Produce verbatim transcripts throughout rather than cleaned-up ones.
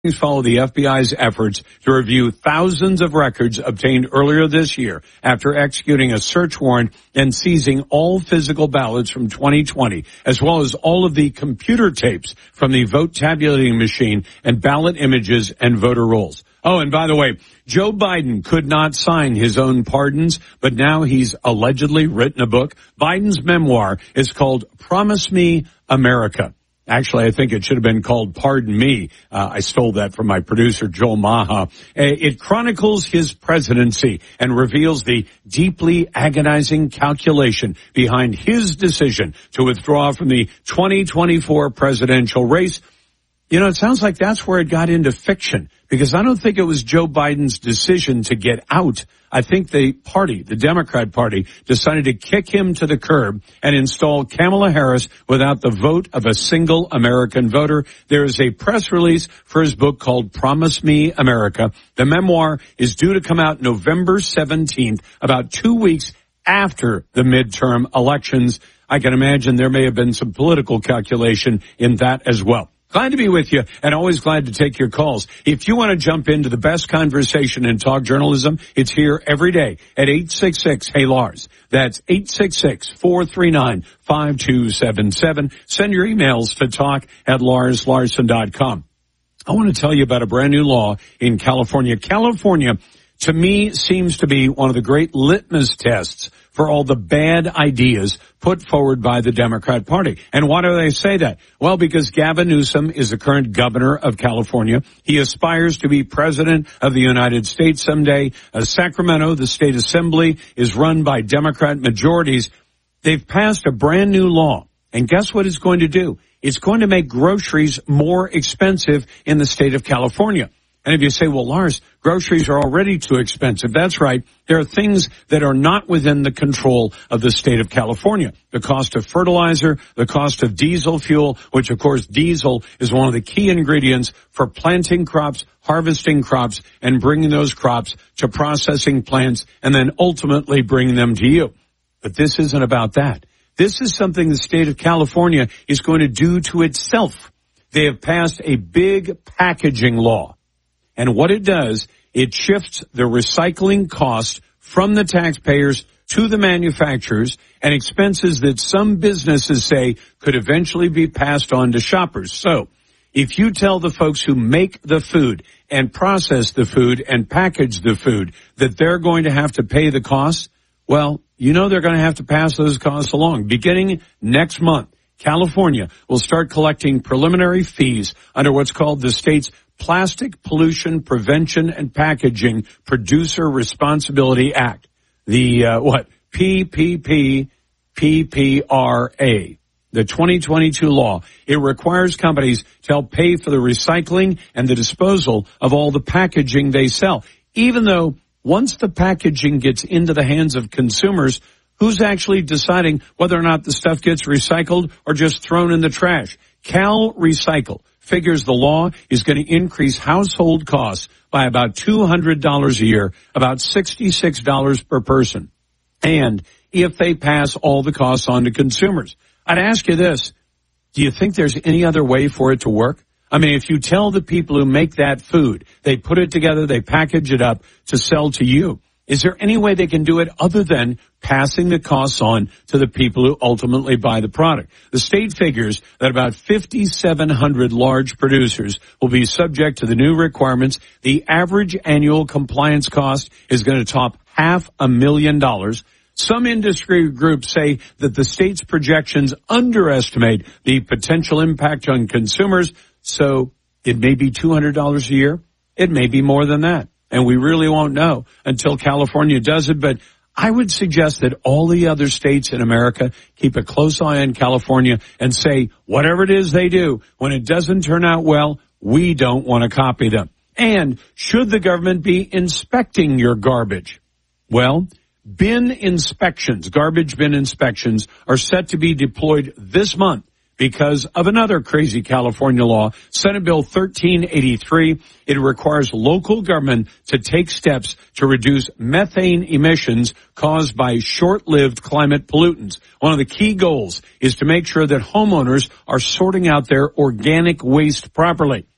follow the F B I's efforts to review thousands of records obtained earlier this year after executing a search warrant and seizing all physical ballots from twenty twenty, as well as all of the computer tapes from the vote tabulating machine and ballot images and voter rolls. Oh, and by the way, Joe Biden could not sign his own pardons, but now he's allegedly written a book. Biden's memoir is called Promise Me America. Actually, I think it should have been called Pardon Me. Uh, I stole that from my producer, Joel Maha. It chronicles his presidency and reveals the deeply agonizing calculation behind his decision to withdraw from the twenty twenty-four presidential race. You know, it sounds like that's where it got into fiction, because I don't think it was Joe Biden's decision to get out. I think the party, the Democrat Party, decided to kick him to the curb and install Kamala Harris without the vote of a single American voter. There is a press release for his book called Promise Me America. The memoir is due to come out November seventeenth, about two weeks after the midterm elections. I can imagine there may have been some political calculation in that as well. Glad to be with you, and always glad to take your calls. If you want to jump into the best conversation in talk journalism, it's here every day at eight six six, Hey Lars. That's eight six six, four three nine, five two seven seven. Send your emails to talk at lars larson dot com. I want to tell you about a brand new law in California. California, to me, seems to be one of the great litmus tests for all the bad ideas put forward by the Democrat Party. And why do they say that? Well, because Gavin Newsom is the current governor of California. He aspires to be president of the United States someday. Uh, Sacramento, the state assembly, is run by Democrat majorities. They've passed a brand new law. And guess what it's going to do? It's going to make groceries more expensive in the state of California. And if you say, well, Lars, groceries are already too expensive. That's right. There are things that are not within the control of the state of California. The cost of fertilizer, the cost of diesel fuel, which, of course, diesel is one of the key ingredients for planting crops, harvesting crops, and bringing those crops to processing plants, and then ultimately bringing them to you. But this isn't about that. This is something the state of California is going to do to itself. They have passed a big packaging law. And what it does, it shifts the recycling cost from the taxpayers to the manufacturers, and expenses that some businesses say could eventually be passed on to shoppers. So if you tell the folks who make the food and process the food and package the food that they're going to have to pay the costs, well, you know they're going to have to pass those costs along. Beginning next month, California will start collecting preliminary fees under what's called the state's Plastic Pollution Prevention and Packaging Producer Responsibility Act. The, uh, what? P P P P P R A. The twenty twenty-two law. It requires companies to help pay for the recycling and the disposal of all the packaging they sell. Even though once the packaging gets into the hands of consumers, who's actually deciding whether or not the stuff gets recycled or just thrown in the trash? Cal Recycle figures the law is going to increase household costs by about two hundred dollars a year, about sixty-six dollars per person. And if they pass all the costs on to consumers, I'd ask you this. Do you think there's any other way for it to work? I mean, if you tell the people who make that food, they put it together, they package it up to sell to you, is there any way they can do it other than passing the costs on to the people who ultimately buy the product? The state figures that about fifty-seven hundred large producers will be subject to the new requirements. The average annual compliance cost is going to top half a million dollars. Some industry groups say that the state's projections underestimate the potential impact on consumers, so it may be two hundred dollars a year. It may be more than that. And we really won't know until California does it. But I would suggest that all the other states in America keep a close eye on California and say, whatever it is they do, when it doesn't turn out well, we don't want to copy them. And should the government be inspecting your garbage? Well, bin inspections, garbage bin inspections, are set to be deployed this month because of another crazy California law, Senate Bill thirteen eighty-three. It requires local government to take steps to reduce methane emissions caused by short-lived climate pollutants. One of the key goals is to make sure that homeowners are sorting out their organic waste properly.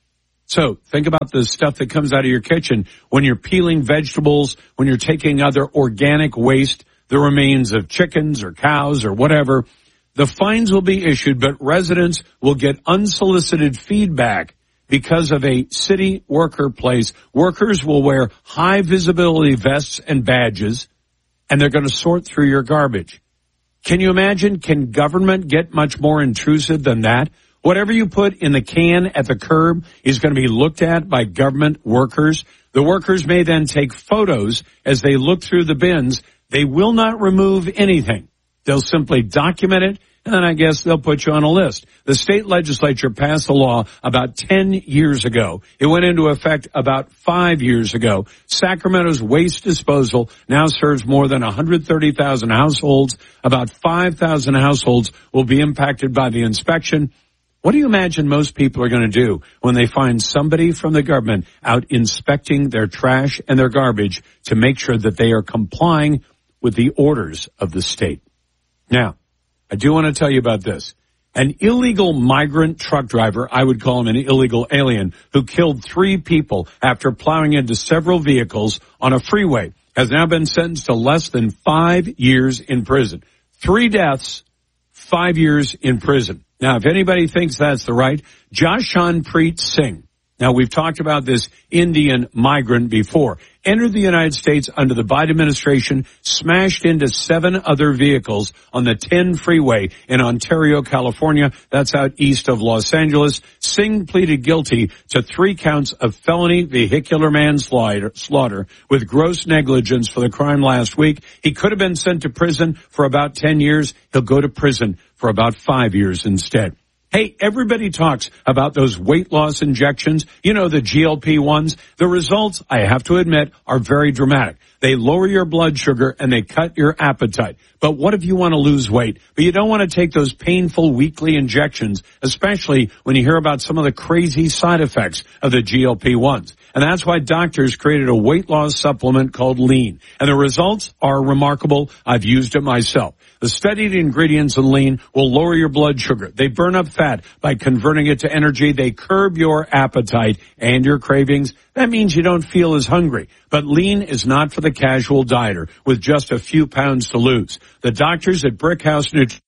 So think about the stuff that comes out of your kitchen when you're peeling vegetables, when you're taking other organic waste, the remains of chickens or cows or whatever. The fines will be issued, but residents will get unsolicited feedback because of a city worker place. Workers will wear high visibility vests and badges, and they're going to sort through your garbage. Can you imagine? Can government get much more intrusive than that? Whatever you put in the can at the curb is going to be looked at by government workers. The workers may then take photos as they look through the bins. They will not remove anything. They'll simply document it, and then I guess they'll put you on a list. The state legislature passed a law about ten years ago. It went into effect about five years ago. Sacramento's waste disposal now serves more than one hundred thirty thousand households. About five thousand households will be impacted by the inspection. What do you imagine most people are going to do when they find somebody from the government out inspecting their trash and their garbage to make sure that they are complying with the orders of the state? Now, I do want to tell you about this. An illegal migrant truck driver, I would call him an illegal alien, who killed three people after plowing into several vehicles on a freeway, has now been sentenced to less than five years in prison. Three deaths, five years in prison. Now, if anybody thinks that's the right, Jashanpreet Singh. Now, we've talked about this Indian migrant before. Entered the United States under the Biden administration, smashed into seven other vehicles on the ten freeway in Ontario, California. That's out east of Los Angeles. Singh pleaded guilty to three counts of felony vehicular manslaughter slaughter with gross negligence for the crime last week. He could have been sent to prison for about ten years. He'll go to prison for about five years instead. Hey, everybody talks about those weight loss injections, you know, the G L P ones. The results, I have to admit, are very dramatic. They lower your blood sugar and they cut your appetite. But what if you want to lose weight, but you don't want to take those painful weekly injections, especially when you hear about some of the crazy side effects of the G L P ones? And that's why doctors created a weight loss supplement called Lean. And the results are remarkable. I've used it myself. The studied ingredients in Lean will lower your blood sugar. They burn up fat by converting it to energy. They curb your appetite and your cravings. That means you don't feel as hungry. But Lean is not for the casual dieter with just a few pounds to lose. The doctors at Brickhouse Nutrition,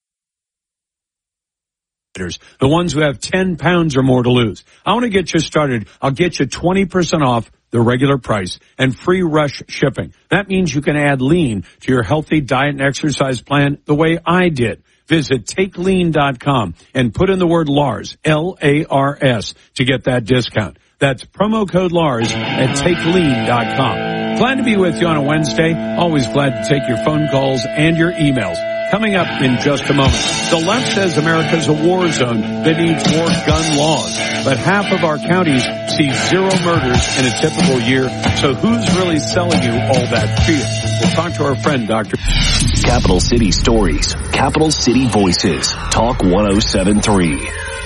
the ones who have ten pounds or more to lose. I want to get you started. I'll get you twenty percent off the regular price and free rush shipping. That means you can add Lean to your healthy diet and exercise plan the way I did. Visit take lean dot com and put in the word Lars, L A R S, to get that discount. That's promo code Lars at take lean dot com. Glad to be with you on a Wednesday. Always glad to take your phone calls and your emails. Coming up in just a moment. The left says America's a war zone that needs more gun laws. But half of our counties see zero murders in a typical year. So who's really selling you all that fear? We'll talk to our friend, Doctor Capital City Stories. Capital City Voices. Talk one oh seven point three.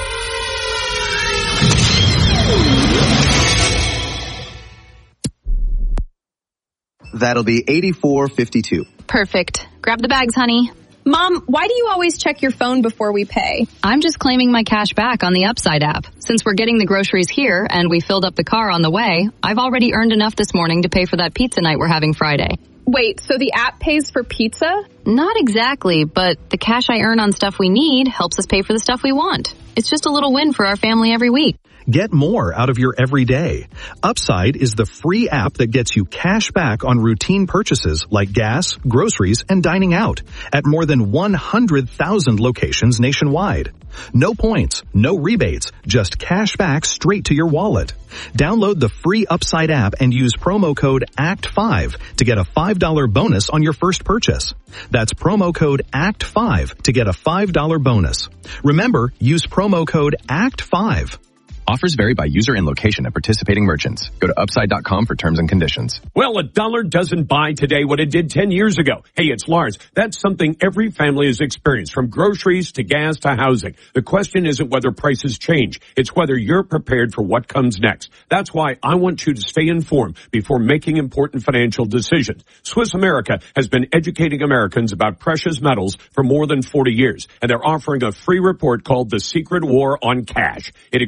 That'll be eighty-four fifty-two. Perfect. Grab the bags, honey. Mom, why do you always check your phone before we pay? I'm just claiming my cash back on the Upside app. Since we're getting the groceries here and we filled up the car on the way, I've already earned enough this morning to pay for that pizza night we're having Friday. Wait, so the app pays for pizza? Not exactly, but the cash I earn on stuff we need helps us pay for the stuff we want. It's just a little win for our family every week. Get more out of your everyday. Upside is the free app that gets you cash back on routine purchases like gas, groceries, and dining out at more than one hundred thousand locations nationwide. No points, no rebates, just cash back straight to your wallet. Download the free Upside app and use promo code A C T five to get a five dollars bonus on your first purchase. That's promo code A C T five to get a five dollars bonus. Remember, use promo code A C T five. Offers vary by user and location at participating merchants. Go to upside dot com for terms and conditions. Well, a dollar doesn't buy today what it did ten years ago. Hey, it's Lars. That's something every family has experienced, from groceries to gas to housing. The question isn't whether prices change. It's whether you're prepared for what comes next. That's why I want you to stay informed before making important financial decisions. Swiss America has been educating Americans about precious metals for more than forty years, and they're offering a free report called The Secret War on Cash. It explains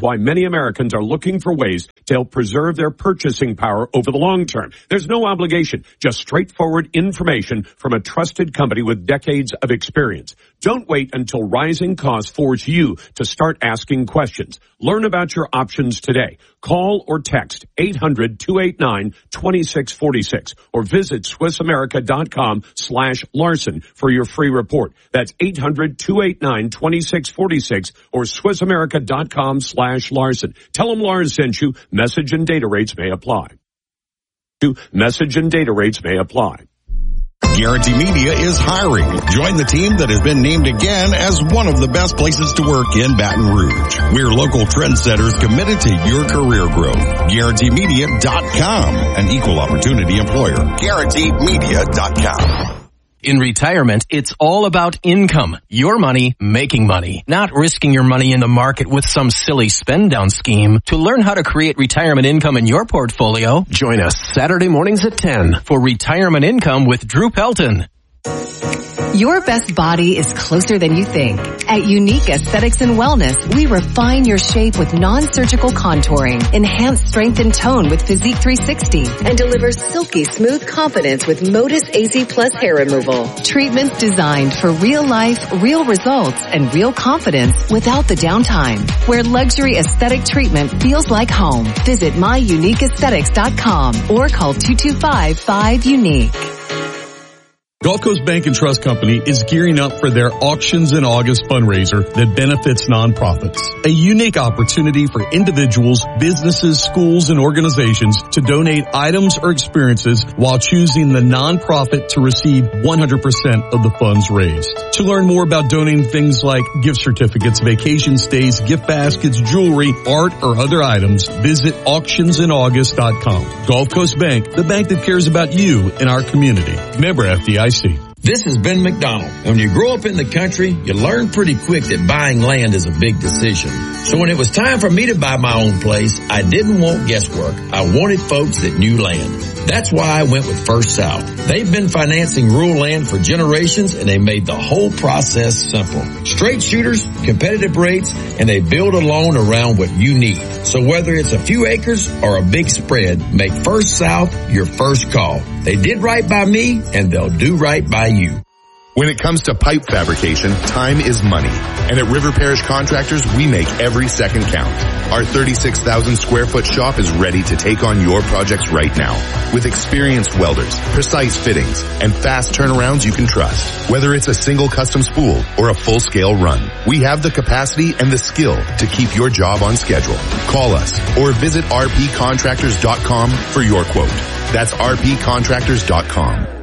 why many Americans are looking for ways to help preserve their purchasing power over the long term. There's no obligation, just straightforward information from a trusted company with decades of experience. Don't wait until rising costs force you to start asking questions. Learn about your options today. Call or text eight hundred, two eight nine, two six four six or visit SwissAmerica.com slash Larson for your free report. That's eight hundred, two eight nine, two six four six or SwissAmerica.com slash Larson. Tell them Lars sent you. Message and data rates may apply. Message and data rates may apply. Guarantee Media is hiring. Join the team that has been named again as one of the best places to work in Baton Rouge. We're local trendsetters committed to your career growth. Guarantee Media dot com, an equal opportunity employer. Guarantee Media dot com. In retirement, it's all about income. Your money making money, not risking your money in the market with some silly spend down scheme. To learn how to create retirement income in your portfolio, join us Saturday mornings at ten for Retirement Income with Drew Pelton. Your best body is closer than you think. At Unique Aesthetics and Wellness, we refine your shape with non-surgical contouring, enhance strength and tone with Physique three sixty, and deliver silky smooth confidence with Modus A Z Plus hair removal. Treatments designed for real life, real results, and real confidence without the downtime. Where luxury aesthetic treatment feels like home. Visit my unique aesthetics dot com or call two two five, five, unique. Gulf Coast Bank and Trust Company is gearing up for their Auctions in August fundraiser that benefits nonprofits. A unique opportunity for individuals, businesses, schools, and organizations to donate items or experiences while choosing the nonprofit to receive one hundred percent of the funds raised. To learn more about donating things like gift certificates, vacation stays, gift baskets, jewelry, art, or other items, visit auctions in august dot com. Gulf Coast Bank, the bank that cares about you and our community. Member F D I C. This is Ben McDonald. When you grow up in the country, you learn pretty quick that buying land is a big decision. So when it was time for me to buy my own place, I didn't want guesswork. I wanted folks that knew land. That's why I went with First South. They've been financing rural land for generations, and they made the whole process simple. Straight shooters, competitive rates, and they build a loan around what you need. So whether it's a few acres or a big spread, make First South your first call. They did right by me, and they'll do right by you. When it comes to pipe fabrication, time is money. And at River Parish Contractors, we make every second count. Our thirty-six thousand square foot shop is ready to take on your projects right now. With experienced welders, precise fittings, and fast turnarounds you can trust. Whether it's a single custom spool or a full-scale run, we have the capacity and the skill to keep your job on schedule. Call us or visit r p contractors dot com for your quote. That's r p contractors dot com.